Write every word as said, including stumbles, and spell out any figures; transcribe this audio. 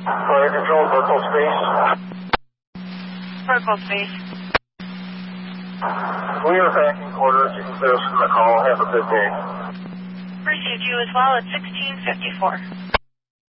Fire control, Berkel Space. Berkel Space. We are back in quarters. You can clear us from the call. Have a good day. Received you as well at sixteen fifty-four.